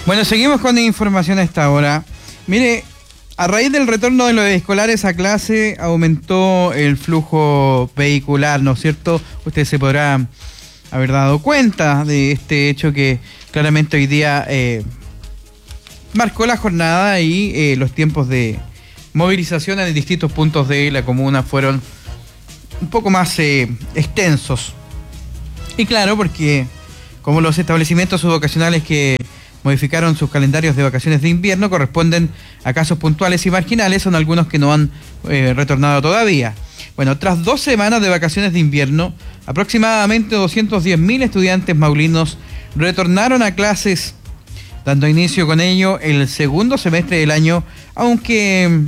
Bueno, seguimos con información a esta hora. Mire, a raíz del retorno de los escolares a clase aumentó el flujo vehicular, ¿no es cierto? Usted se podrá haber dado cuenta de este hecho que claramente hoy día marcó la jornada y los tiempos de movilización en distintos puntos de la comuna fueron un poco más extensos. Y claro, porque como los establecimientos subvocacionales que modificaron sus calendarios de vacaciones de invierno corresponden a casos puntuales y marginales, son algunos que no han retornado todavía. Bueno, tras 2 semanas de vacaciones de invierno, aproximadamente 210.000 estudiantes maulinos retornaron a clases, dando inicio con ello el segundo semestre del año, aunque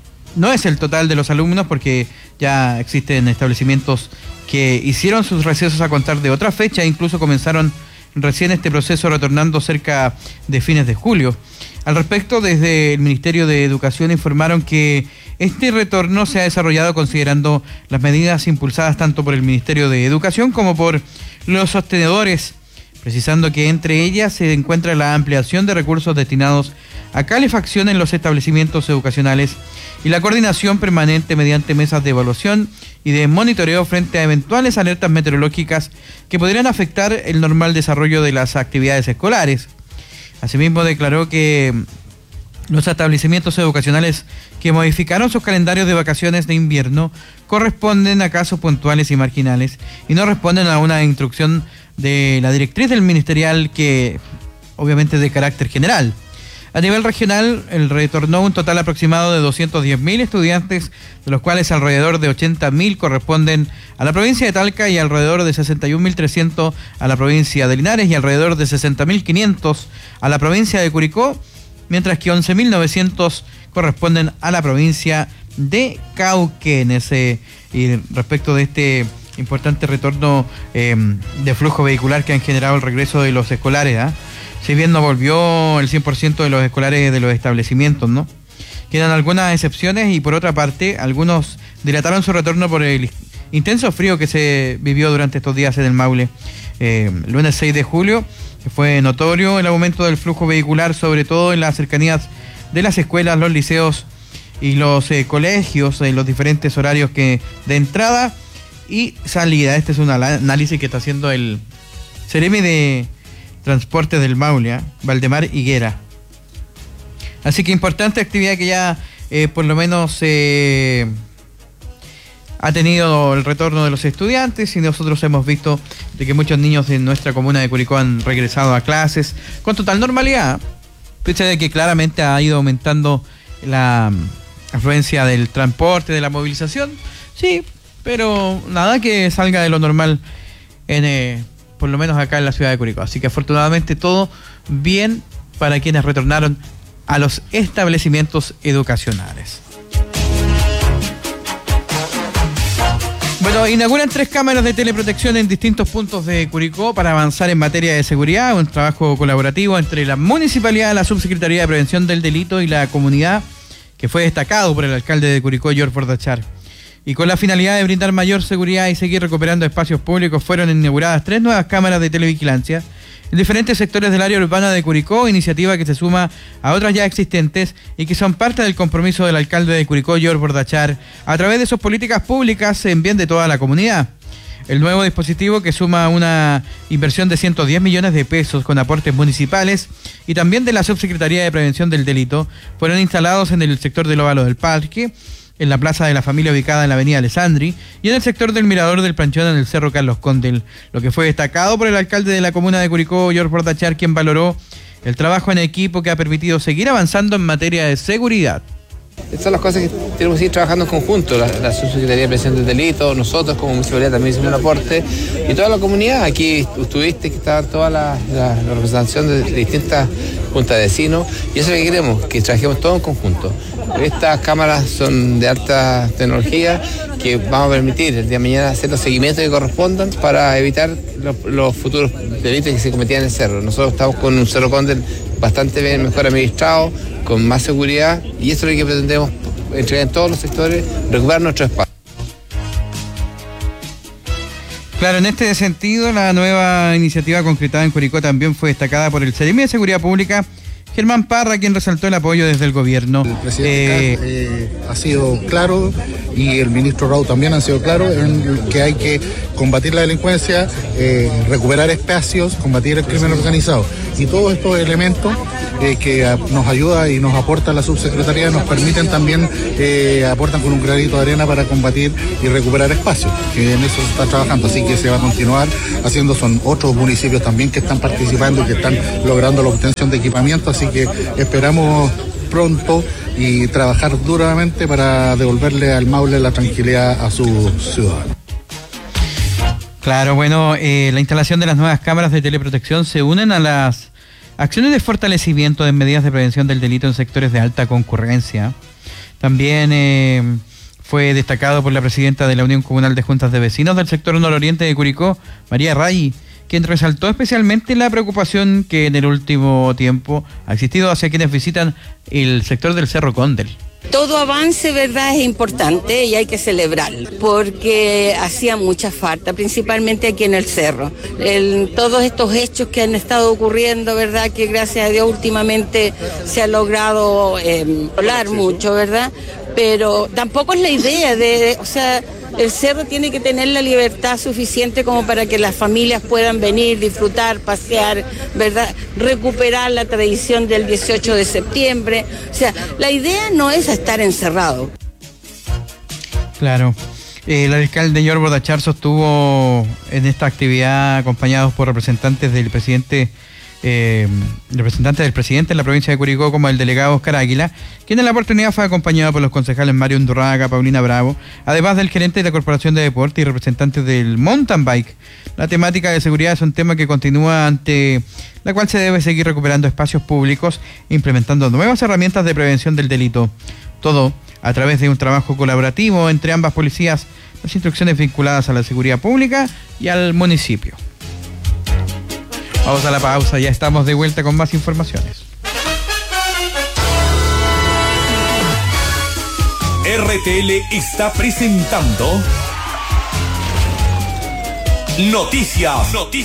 no es el total de los alumnos porque ya existen establecimientos que hicieron sus recesos a contar de otra fecha e incluso comenzaron recién este proceso retornando cerca de fines de julio. Al respecto, desde el Ministerio de Educación informaron que este retorno se ha desarrollado considerando las medidas impulsadas tanto por el Ministerio de Educación como por los sostenedores, precisando que entre ellas se encuentra la ampliación de recursos destinados a calefacción en los establecimientos educacionales y la coordinación permanente mediante mesas de evaluación y de monitoreo frente a eventuales alertas meteorológicas que podrían afectar el normal desarrollo de las actividades escolares. Asimismo, declaró que los establecimientos educacionales que modificaron sus calendarios de vacaciones de invierno corresponden a casos puntuales y marginales y no responden a una instrucción de la directriz del ministerial que obviamente es de carácter general. A nivel regional, retornó un total aproximado de 210.000 estudiantes, de los cuales alrededor de 80.000 corresponden a la provincia de Talca y alrededor de 61.300 a la provincia de Linares y alrededor de 60.500 a la provincia de Curicó, mientras que 11.900 corresponden a la provincia de Cauquenes. Y respecto de este importante retorno de flujo vehicular que han generado el regreso de los escolares, si bien no volvió el 100% de los escolares de los establecimientos, ¿no? Quedan algunas excepciones y por otra parte, algunos dilataron su retorno por el intenso frío que se vivió durante estos días en el Maule. Lunes 6 de julio fue notorio el aumento del flujo vehicular, sobre todo en las cercanías de las escuelas, los liceos y los colegios, en los diferentes horarios de entrada y salida. Este es un análisis que está haciendo el Ceremi de Transporte del Maule, Valdemar Higuera. Así que importante actividad que ya por lo menos ha tenido el retorno de los estudiantes y nosotros hemos visto de que muchos niños de nuestra comuna de Curicó han regresado a clases con total normalidad, pese de que claramente ha ido aumentando la afluencia del transporte, de la movilización, sí, pero nada que salga de lo normal por lo menos acá en la ciudad de Curicó. Así que afortunadamente todo bien para quienes retornaron a los establecimientos educacionales. Bueno, inauguran 3 cámaras de teleprotección en distintos puntos de Curicó para avanzar en materia de seguridad, un trabajo colaborativo entre la Municipalidad, la Subsecretaría de Prevención del Delito y la comunidad, que fue destacado por el alcalde de Curicó, George Bordachar. Y con la finalidad de brindar mayor seguridad y seguir recuperando espacios públicos, fueron inauguradas 3 nuevas cámaras de televigilancia en diferentes sectores del área urbana de Curicó, iniciativa que se suma a otras ya existentes y que son parte del compromiso del alcalde de Curicó, George Bordachar, a través de sus políticas públicas en bien de toda la comunidad. El nuevo dispositivo, que suma una inversión de 110 millones de pesos con aportes municipales y también de la Subsecretaría de Prevención del Delito, fueron instalados en el sector del Óvalo del Parque, en la Plaza de la Familia ubicada en la Avenida Alessandri y en el sector del Mirador del Planchón en el Cerro Carlos Condel, lo que fue destacado por el alcalde de la comuna de Curicó, George Bordachar, quien valoró el trabajo en equipo que ha permitido seguir avanzando en materia de seguridad. Estas son las cosas que tenemos que ir trabajando en conjunto, la Subsecretaría de Prevención del Delito, nosotros como municipalidad también hicimos un aporte y toda la comunidad. Aquí estuviste que estaba toda la representación de distintas juntas de vecinos y eso es lo que queremos, que trabajemos todos en conjunto. Estas cámaras son de alta tecnología que vamos a permitir el día de mañana hacer los seguimientos que correspondan para evitar los futuros delitos que se cometían en el cerro. Nosotros estamos con un Cerro Condel bastante bien, mejor administrado, con más seguridad y eso es lo que pretendemos entregar en todos los sectores, recuperar nuestro espacio. Claro, en este sentido, la nueva iniciativa concretada en Curicó también fue destacada por el Ceremi de Seguridad Pública, Germán Parra, quien resaltó el apoyo desde el gobierno. El presidente ha sido claro y el ministro Raúl también han sido claros en que hay que combatir la delincuencia, recuperar espacios, combatir el crimen organizado. Y todos estos elementos que nos ayuda y nos aporta la subsecretaría nos permiten también, aportan con un granito de arena para combatir y recuperar espacios, que en eso se está trabajando, así que se va a continuar haciendo. Son otros municipios también que están participando y que están logrando la obtención de equipamiento, así que esperamos pronto y trabajar duramente para devolverle al Maule la tranquilidad a sus ciudadanos. Claro, bueno, la instalación de las nuevas cámaras de teleprotección se unen a las acciones de fortalecimiento de medidas de prevención del delito en sectores de alta concurrencia. También fue destacado por la presidenta de la Unión Comunal de Juntas de Vecinos del sector nororiente de Curicó, María Ray, quien resaltó especialmente la preocupación que en el último tiempo ha existido hacia quienes visitan el sector del Cerro Condel. Todo avance, ¿verdad?, es importante y hay que celebrarlo, porque hacía mucha falta, principalmente aquí en el cerro. Todos estos hechos que han estado ocurriendo, ¿verdad?, que gracias a Dios últimamente se ha logrado hablar mucho, ¿verdad?, pero tampoco es la idea el cerro tiene que tener la libertad suficiente como para que las familias puedan venir, disfrutar, pasear, ¿verdad?, recuperar la tradición del 18 de septiembre. O sea, la idea no es estar encerrado. Claro. El alcalde George Bordachar sostuvo en esta actividad, acompañados por representantes del presidente en la provincia de Curicó, como el delegado Oscar Águila, quien en la oportunidad fue acompañado por los concejales Mario Undurraga, Paulina Bravo, además del gerente de la Corporación de Deporte y representantes del Mountain Bike. La temática de seguridad es un tema que continúa, ante la cual se debe seguir recuperando espacios públicos, implementando nuevas herramientas de prevención del delito. Todo a través de un trabajo colaborativo entre ambas policías, las instrucciones vinculadas a la seguridad pública y al municipio. Vamos a la pausa, ya estamos de vuelta con más informaciones. RTL está presentando Noticias.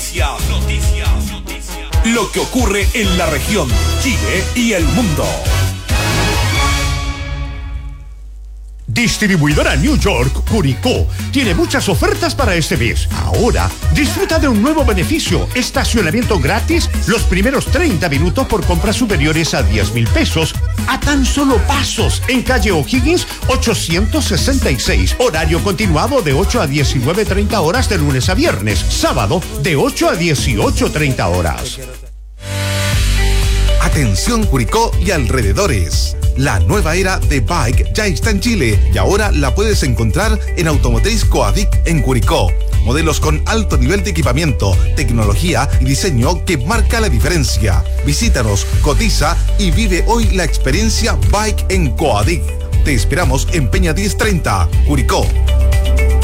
Lo que ocurre en la región, Chile y el mundo. Distribuidora New York Curicó tiene muchas ofertas para este mes. Ahora, disfruta de un nuevo beneficio: estacionamiento gratis los primeros 30 minutos por compras superiores a 10,000 pesos, a tan solo pasos, en calle O'Higgins 866. Horario continuado de 8 a 19:30 horas de lunes a viernes. Sábado de 8 a 18:30 horas. Atención Curicó y alrededores. La nueva era de Bike ya está en Chile y ahora la puedes encontrar en Automotriz Coadic en Curicó. Modelos con alto nivel de equipamiento, tecnología y diseño que marca la diferencia. Visítanos, cotiza y vive hoy la experiencia Bike en Coadic. Te esperamos en Peña 1030, Curicó.